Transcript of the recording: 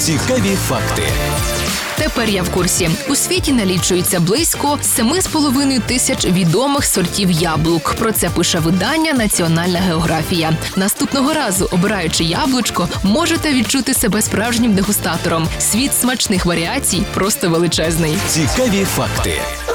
Цікаві факти. Тепер я в курсі. У світі налічується близько 7,5 тисяч відомих сортів яблук. Про це пише видання «Національна географія». Наступного разу, обираючи яблучко, можете відчути себе справжнім дегустатором. Світ смачних варіацій просто величезний. Цікаві факти.